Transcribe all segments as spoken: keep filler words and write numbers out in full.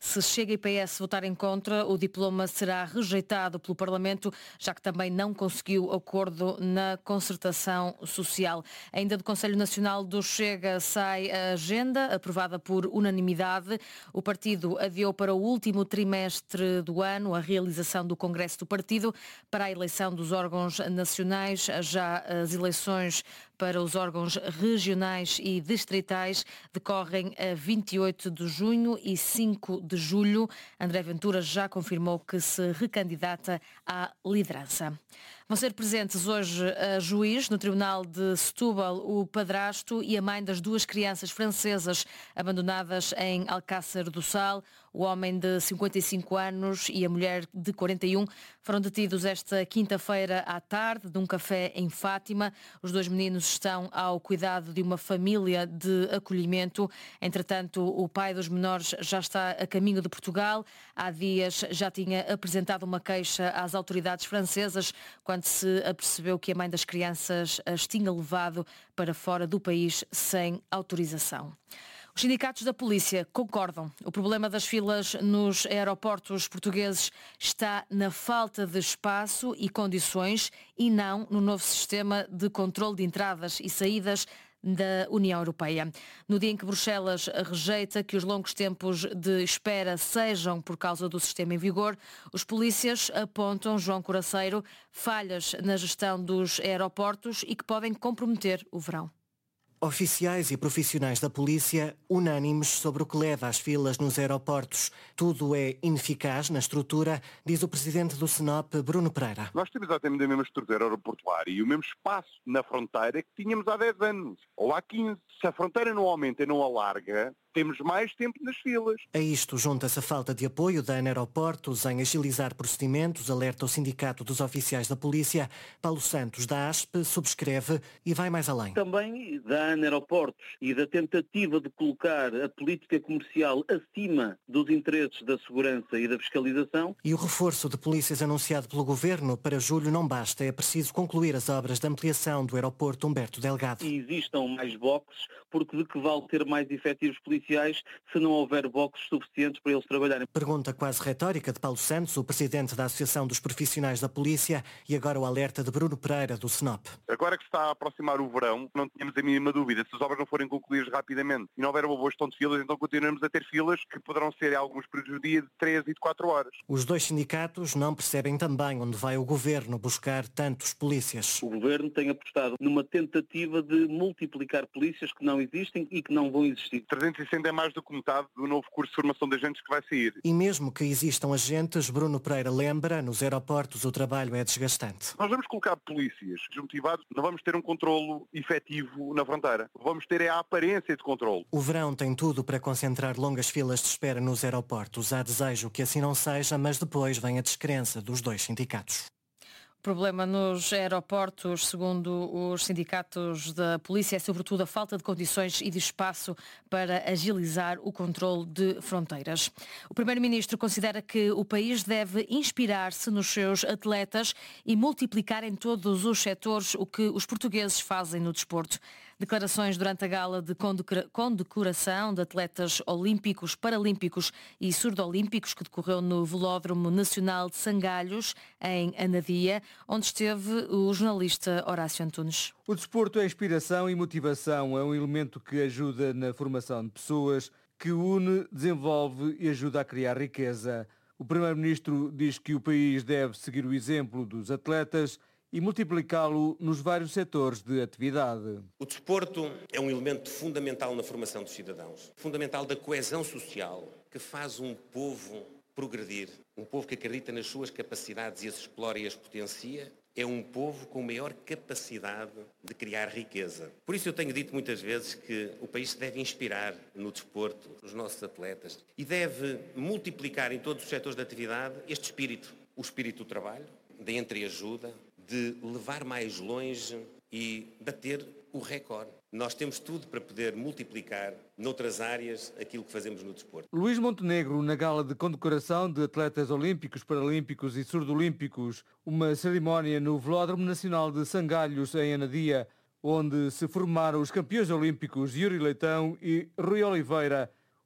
Se Chega e P S votarem contra, o diploma será rejeitado pelo Parlamento, já que também não conseguiu acordo na concertação social. Ainda do Conselho Nacional do Chega sai a agenda, aprovada por unanimidade. O partido adiou para o último trimestre do ano a realização do Congresso do Partido para a eleição dos órgãos nacionais. Já as eleições para os órgãos regionais e distritais decorrem a vinte e oito de junho e cinco de julho. André Ventura já confirmou que se recandidata à liderança. Vão ser presentes hoje a juiz no Tribunal de Setúbal o padrasto e a mãe das duas crianças francesas abandonadas em Alcácer do Sal. O homem de cinquenta e cinco anos e a mulher de quarenta e um foram detidos esta quinta-feira à tarde de um café em Fátima. Os dois meninos estão ao cuidado de uma família de acolhimento. Entretanto, o pai dos menores já está a caminho de Portugal. Há dias já tinha apresentado uma queixa às autoridades francesas quando se apercebeu que a mãe das crianças as tinha levado para fora do país sem autorização. Os sindicatos da polícia concordam. O problema das filas nos aeroportos portugueses está na falta de espaço e condições e não no novo sistema de controle de entradas e saídas da União Europeia. No dia em que Bruxelas rejeita que os longos tempos de espera sejam por causa do sistema em vigor, os polícias apontam, João Coraceiro, falhas na gestão dos aeroportos e que podem comprometer o verão. Oficiais e profissionais da polícia unânimes sobre o que leva às filas nos aeroportos. Tudo é ineficaz na estrutura, diz o presidente do SENOP, Bruno Pereira. Nós temos exatamente a mesma estrutura aeroportuária e o mesmo espaço na fronteira que tínhamos há dez anos ou há quinze. Se a fronteira não aumenta e não alarga, temos mais tempo nas filas. A isto junta-se a falta de apoio da ANA Aeroportos em agilizar procedimentos, alerta o Sindicato dos Oficiais da Polícia. Paulo Santos, da A S P, subscreve e vai mais além. Também da ANA Aeroportos e da tentativa de colocar a política comercial acima dos interesses da segurança e da fiscalização. E o reforço de polícias anunciado pelo Governo para julho não basta. É preciso concluir as obras de ampliação do aeroporto Humberto Delgado. E existam mais boxes, porque de que vale ter mais efetivos policiais se não houver boxes suficientes para eles trabalharem? Pergunta quase retórica de Paulo Santos, o presidente da Associação dos Profissionais da Polícia, e agora o alerta de Bruno Pereira, do SENOP. Agora que está a aproximar o verão, não tínhamos a mínima dúvida. Se as obras não forem concluídas rapidamente e não houver uma boa gestão de filas, então continuamos a ter filas que poderão ser, em alguns períodos do dia, de três e de quatro horas. Os dois sindicatos não percebem também onde vai o Governo buscar tantos polícias. O Governo tem apostado numa tentativa de multiplicar polícias que não existem e que não vão existir. trezentos e sessenta é mais do que metade do novo curso de formação de agentes que vai sair. E mesmo que existam agentes, Bruno Pereira lembra, nos aeroportos o trabalho é desgastante. Nós vamos colocar polícias desmotivados, não vamos ter um controlo efetivo na fronteira. Vamos ter é a aparência de controlo. O verão tem tudo para concentrar longas filas de espera nos aeroportos. Há desejo que assim não seja, mas depois vem a descrença dos dois sindicatos. O problema nos aeroportos, segundo os sindicatos da polícia, é sobretudo a falta de condições e de espaço para agilizar o controle de fronteiras. O primeiro-ministro considera que o país deve inspirar-se nos seus atletas e multiplicar em todos os setores o que os portugueses fazem no desporto. Declarações durante a gala de condecoração de atletas olímpicos, paralímpicos e surdo-olímpicos que decorreu no Velódromo Nacional de Sangalhos, em Anadia, onde esteve o jornalista Horácio Antunes. O desporto é inspiração e motivação, é um elemento que ajuda na formação de pessoas, que une, desenvolve e ajuda a criar riqueza. O primeiro-ministro diz que o país deve seguir o exemplo dos atletas e multiplicá-lo nos vários setores de atividade. O desporto é um elemento fundamental na formação dos cidadãos, fundamental da coesão social, que faz um povo progredir. Um povo que acredita nas suas capacidades e as explora e as potencia, é um povo com maior capacidade de criar riqueza. Por isso eu tenho dito muitas vezes que o país se deve inspirar no desporto, nos nossos atletas, e deve multiplicar em todos os setores de atividade este espírito, o espírito do trabalho, da entreajuda, de levar mais longe e bater o recorde. Nós temos tudo para poder multiplicar noutras áreas aquilo que fazemos no desporto. Luís Montenegro, na gala de condecoração de atletas olímpicos, paralímpicos e surdo-olímpicos, uma cerimónia no Velódromo Nacional de Sangalhos, em Anadia, onde se formaram os campeões olímpicos Yuri Leitão e Rui Oliveira.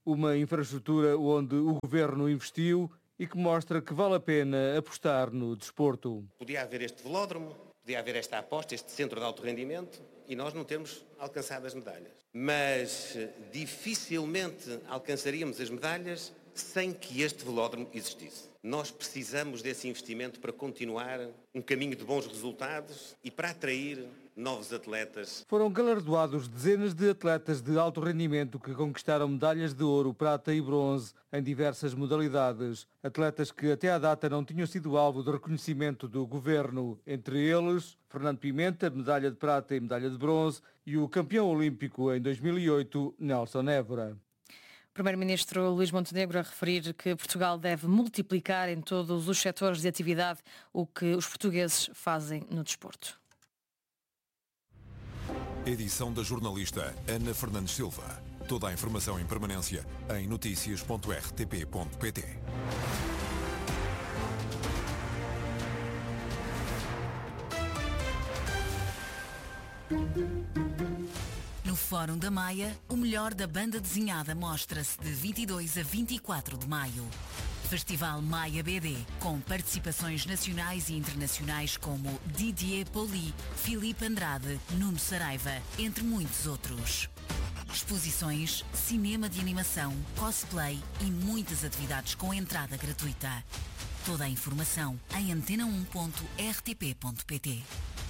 uma infraestrutura onde o governo investiu e que mostra que vale a pena apostar no desporto. Podia haver este velódromo, podia haver esta aposta, este centro de alto rendimento e nós não termos alcançado as medalhas. Mas dificilmente alcançaríamos as medalhas sem que este velódromo existisse. Nós precisamos desse investimento para continuar um caminho de bons resultados e para atrair novos atletas. Foram galardoados dezenas de atletas de alto rendimento que conquistaram medalhas de ouro, prata e bronze em diversas modalidades. Atletas que até à data não tinham sido alvo de reconhecimento do governo. Entre eles, Fernando Pimenta, medalha de prata e medalha de bronze, e o campeão olímpico em dois mil e oito, Nelson Évora. Primeiro-Ministro Luís Montenegro a referir que Portugal deve multiplicar em todos os setores de atividade o que os portugueses fazem no desporto. Edição da jornalista Ana Fernandes Silva. Toda a informação em permanência em notícias ponto r t p ponto p t. No Fórum da Maia, o melhor da banda desenhada mostra-se de vinte e dois a vinte e quatro de maio. Festival Maia B D, com participações nacionais e internacionais como Didier Poli, Filipe Andrade, Nuno Saraiva, entre muitos outros. Exposições, cinema de animação, cosplay e muitas atividades com entrada gratuita. Toda a informação em antena um ponto r t p ponto p t.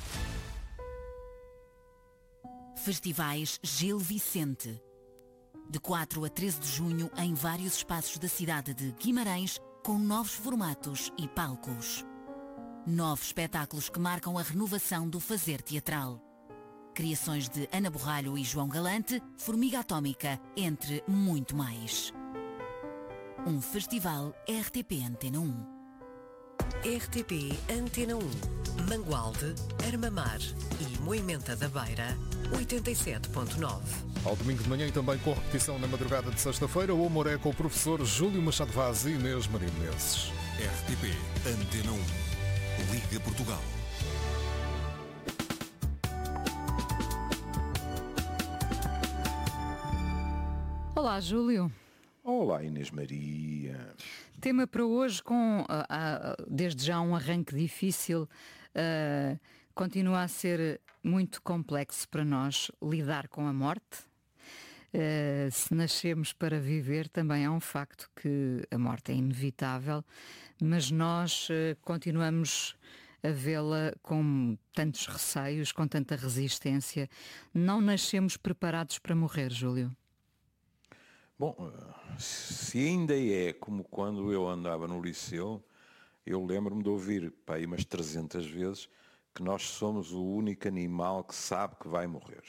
Festivais Gil Vicente. De quatro a treze de junho em vários espaços da cidade de Guimarães, com novos formatos e palcos. Novos espetáculos que marcam a renovação do fazer teatral. Criações de Ana Borralho e João Galante, Formiga Atómica, entre muito mais. Um festival R T P Antena um. R T P Antena um, Mangualde, Armamar e Moimenta da Beira, oitenta e sete ponto nove. Ao domingo de manhã e também com repetição na madrugada de sexta-feira, o humor é com o professor Júlio Machado Vaz e Inês Maria Menezes. R T P Antena um. Liga Portugal. Olá, Júlio. Olá, Inês Maria. Tema para hoje com, uh, uh, desde já, um arranque difícil. Uh, continua a ser muito complexo para nós lidar com a morte. Uh, se nascemos para viver, também é um facto que a morte é inevitável, mas nós uh, continuamos a vê-la com tantos receios, com tanta resistência. Não nascemos preparados para morrer, Júlio? Bom, se ainda é como quando eu andava no liceu, eu lembro-me de ouvir pá, aí umas trezentas vezes que nós somos o único animal que sabe que vai morrer.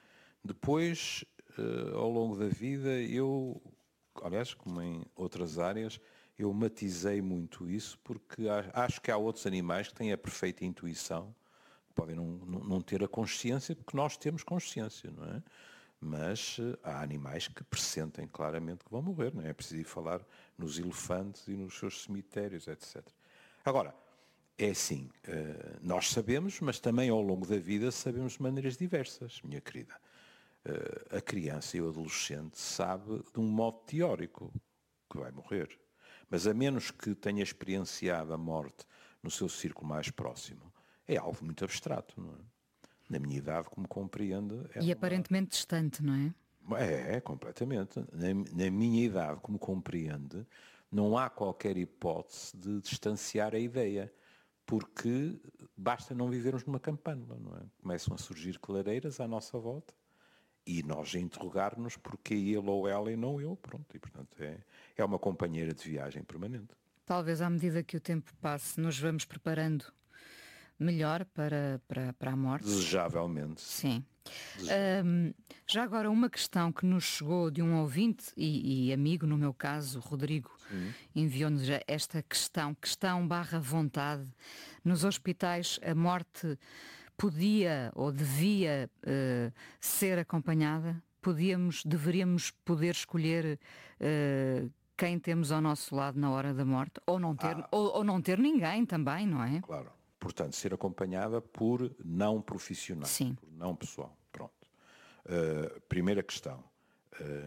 Depois, uh, ao longo da vida, eu, aliás, como em outras áreas, eu matizei muito isso, porque acho que há outros animais que têm a perfeita intuição, podem não, não, não ter a consciência, porque nós temos consciência, não é? Mas uh, há animais que pressentem claramente que vão morrer, não é? É preciso ir falar nos elefantes e nos seus cemitérios, etcétera. Agora, é assim, uh, nós sabemos, mas também ao longo da vida sabemos de maneiras diversas, minha querida. Uh, a criança e o adolescente sabe de um modo teórico que vai morrer, mas a menos que tenha experienciado a morte no seu círculo mais próximo, é algo muito abstrato, não é? Na minha idade, como compreende... É e aparentemente uma... distante, não é? É, é completamente. Na, na minha idade, como compreende, não há qualquer hipótese de distanciar a ideia, porque basta não vivermos numa campânula, não é? Começam a surgir clareiras à nossa volta e nós a interrogar-nos porque ele ou ela e não eu, pronto. E, portanto, é, é uma companheira de viagem permanente. Talvez à medida que o tempo passe, nos vamos preparando melhor para, para, para a morte. Desejavelmente. Sim. Um, já agora uma questão que nos chegou de um ouvinte e, e amigo, no meu caso, Rodrigo, enviou-nos esta questão, questão barra vontade. Nos hospitais a morte podia ou devia uh, ser acompanhada? Podíamos, deveríamos poder escolher uh, quem temos ao nosso lado na hora da morte? Ou não ter, ah. ou, ou não ter ninguém também, não é? Claro. Portanto, ser acompanhada por não profissionais, Sim. por não pessoal. Pronto. Uh, primeira questão. Uh,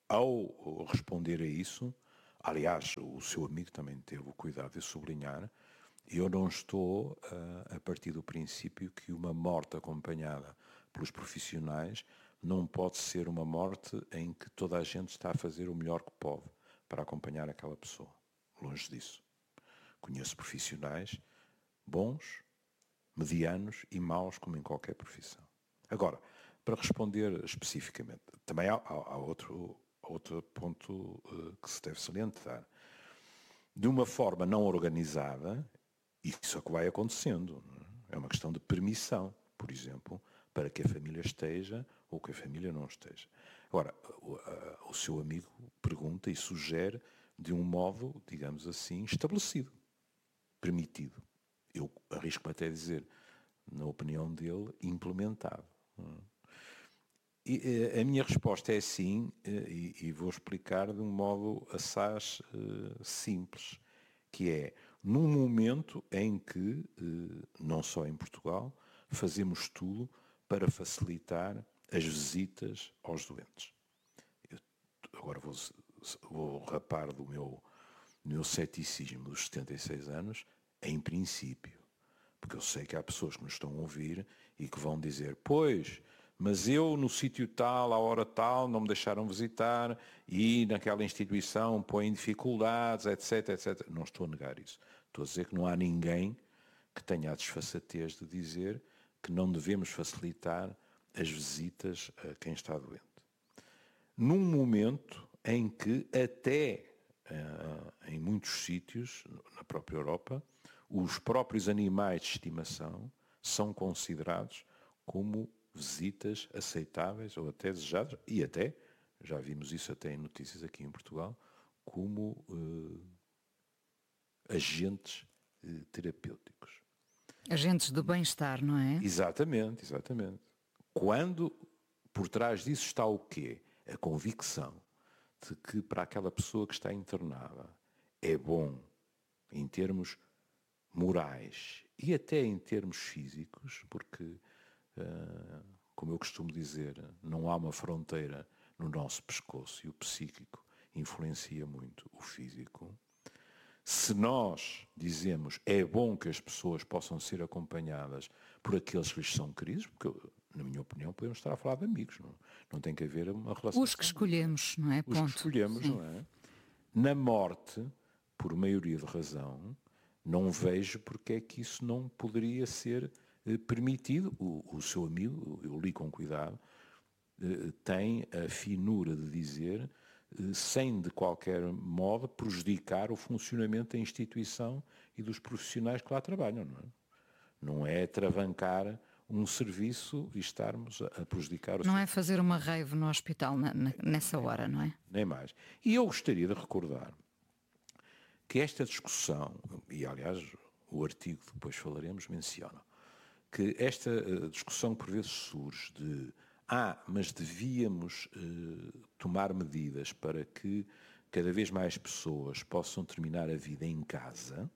ao responder a isso, aliás, o seu amigo também teve o cuidado de sublinhar, eu não estou uh, a partir do princípio que uma morte acompanhada pelos profissionais não pode ser uma morte em que toda a gente está a fazer o melhor que pode para acompanhar aquela pessoa. Longe disso. Conheço profissionais bons, medianos e maus, como em qualquer profissão. Agora, para responder especificamente, também há, há, há outro, outro ponto uh, que se deve salientar. De uma forma não organizada, isso é o que vai acontecendo. É uma questão de permissão, por exemplo, para que a família esteja ou que a família não esteja. Agora, o, a, o seu amigo pergunta e sugere de um modo, digamos assim, estabelecido, permitido. Eu arrisco-me até a dizer, na opinião dele, implementado. E a minha resposta é sim, e, e vou explicar de um modo assaz uh, simples, que é, num momento em que, uh, não só em Portugal, fazemos tudo para facilitar as visitas aos doentes. Eu, agora vou, vou rapar do meu, meu ceticismo dos setenta e seis anos, em princípio, porque eu sei que há pessoas que nos estão a ouvir e que vão dizer, pois, mas eu no sítio tal, à hora tal, não me deixaram visitar e naquela instituição põem dificuldades, etc, etcétera. Não estou a negar isso. Estou a dizer que não há ninguém que tenha a desfaçatez de dizer que não devemos facilitar as visitas a quem está doente. Num momento em que até uh, em muitos sítios, na própria Europa, os próprios animais de estimação são considerados como visitas aceitáveis ou até desejadas, e até, já vimos isso até em notícias aqui em Portugal, como uh, agentes uh, terapêuticos. Agentes do bem-estar, não é? Exatamente, exatamente. Quando por trás disso está o quê? A convicção de que para aquela pessoa que está internada é bom, em termos morais e até em termos físicos, porque, uh, como eu costumo dizer, não há uma fronteira no nosso pescoço e o psíquico influencia muito o físico. Se nós dizemos é bom que as pessoas possam ser acompanhadas por aqueles que lhes são queridos, porque, na minha opinião, podemos estar a falar de amigos, não, não tem que haver uma relação. Os que escolhemos, não é? Os Ponto. que escolhemos, Sim. não é? Na morte, por maioria de razão, não vejo porque é que isso não poderia ser eh, permitido. O, o seu amigo, eu li com cuidado, eh, tem a finura de dizer, eh, sem de qualquer modo prejudicar o funcionamento da instituição e dos profissionais que lá trabalham. Não é, não é travancar um serviço e estarmos a, a prejudicar o Não serviço. é fazer uma rave no hospital na, na, nessa hora, não é? Nem mais. E eu gostaria de recordar que esta discussão, e aliás o artigo que depois falaremos menciona, que esta uh, discussão por vezes surge de ah, mas devíamos uh, tomar medidas para que cada vez mais pessoas possam terminar a vida em casa.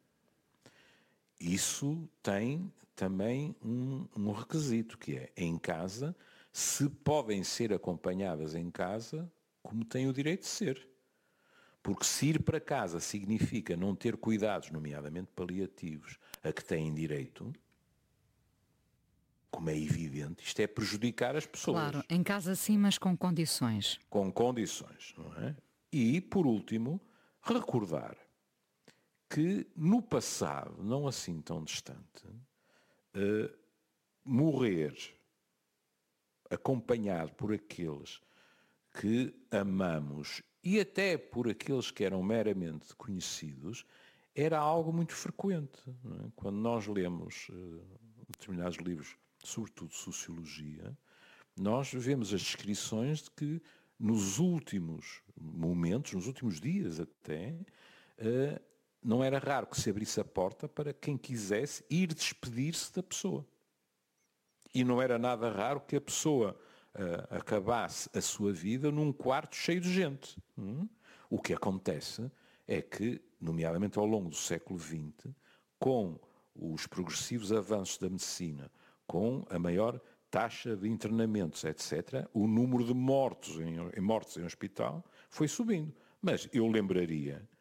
Isso tem também um, um requisito, que é, em casa, se podem ser acompanhadas em casa, como têm o direito de ser. Porque se ir para casa significa não ter cuidados, nomeadamente paliativos, a que têm direito, como é evidente, isto é prejudicar as pessoas. Claro, em casa sim, mas com condições. Com condições, não é? E, por último, recordar que no passado, não assim tão distante, uh, morrer acompanhado por aqueles que amamos e até por aqueles que eram meramente conhecidos, era algo muito frequente. Não é? Quando nós lemos uh, determinados livros, sobretudo de sociologia, nós vemos as descrições de que nos últimos momentos, nos últimos dias até, uh, não era raro que se abrisse a porta para quem quisesse ir despedir-se da pessoa. E não era nada raro que a pessoa uh, acabasse a sua vida num quarto cheio de gente. Hum? O que acontece é que, nomeadamente ao longo do século vinte, com os progressivos avanços da medicina, com a maior taxa de internamentos, etcétera, o número de mortos em, em mortos em hospital foi subindo. Mas eu lembraria